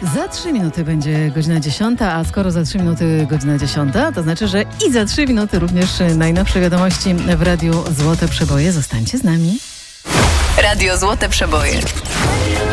Za 3 minuty będzie godzina 10, a skoro za 3 minuty godzina 10, to znaczy, że i za 3 minuty również najnowsze wiadomości w Radiu Złote Przeboje. Zostańcie z nami. Radio Złote Przeboje.